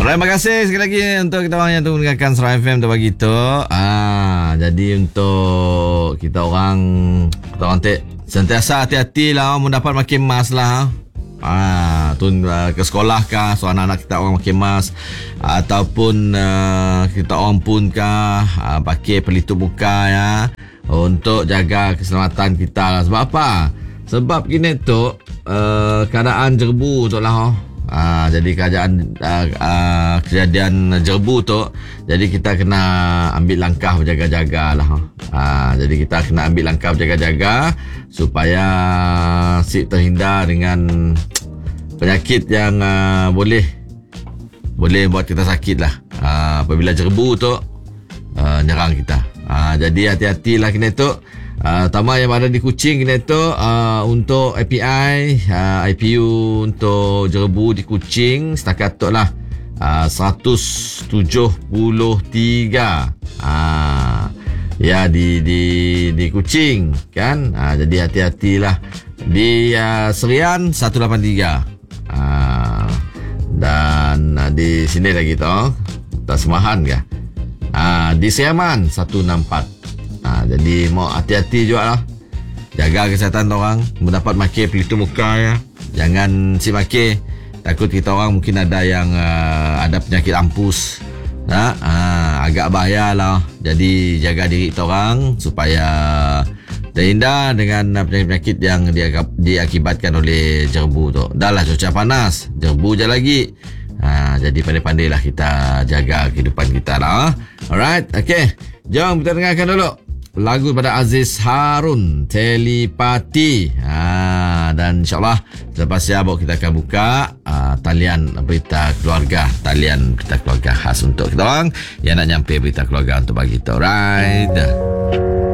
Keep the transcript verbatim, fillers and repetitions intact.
Alright, terima kasih sekali lagi untuk kita orang yang tu mendengarkan Serai F M untuk pagi tu. Ah, jadi untuk kita orang, kita orang tek sentiasa hati-hati lah mendapat makin mas lah. Ah, tu uh, ke sekolah kah, so anak-anak kita orang pakai mask ataupun uh, kita orang pun kah uh, pakai pelitup muka ya untuk jaga keselamatan kita lah. Sebab apa? Sebab gini tu uh, keadaan jerbu tu lah. Oh. Ah, jadi keadaan uh, uh, kejadian jerbu tu, jadi kita kena ambil langkah berjaga-jaga lah. Ah, jadi kita kena ambil langkah berjaga-jaga supaya si terhindar dengan penyakit yang uh, boleh boleh buat kita sakit lah uh, apabila jerbu tu uh, nyerang kita. Uh, jadi hati-hatilah kena tu. Uh, Tama yang ada di Kuching kena tu uh, untuk A P I, uh, I P U untuk jerbu di Kuching setakat tu lah uh, seratus tujuh puluh tiga uh, ya di di di Kuching kan. Uh, jadi hati-hatilah di uh, Serian seratus lapan puluh tiga. Uh, dan uh, di sini lagi tu tak semahan ke uh, di Siaman seratus enam puluh empat. uh, jadi mau hati-hati juga lah, jaga kesihatan orang, mendapat makai pelitup muka ya, jangan si makai, takut kita orang mungkin ada yang uh, ada penyakit ampus. Nah, uh, agak bahaya lah. Jadi jaga diri kita orang supaya terhindar dengan penyakit-penyakit yang diakibatkan oleh jerbu tu. Dah lah cuaca panas, jerbu je lagi. Ha, jadi pandai-pandailah kita jaga kehidupan kita lah. Alright, okay. Jom kita dengarkan dulu lagu pada Aziz Harun, Telepati. Ha, dan insyaAllah selepas siap kita akan buka uh, talian berita keluarga, talian berita keluarga khas untuk kita orang yang nak nyampe berita keluarga untuk bagi kita. Alright.